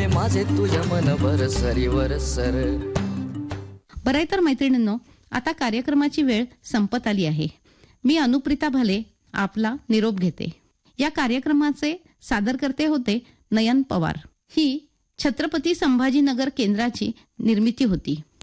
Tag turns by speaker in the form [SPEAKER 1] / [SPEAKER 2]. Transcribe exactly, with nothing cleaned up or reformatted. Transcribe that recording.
[SPEAKER 1] आहे माझे तुझ्या मनभर सरीवर सर.
[SPEAKER 2] बरं आहे तर मैत्रिणींनो, आता कार्यक्रमाची वेळ संपत आली आहे. मी अनुप्रिता भाले आपला निरोप घेते. या कार्यक्रमाचे सादरकर्ते होते नयन पवार. ही छत्रपती संभाजीनगर केंद्राची निर्मिती होती.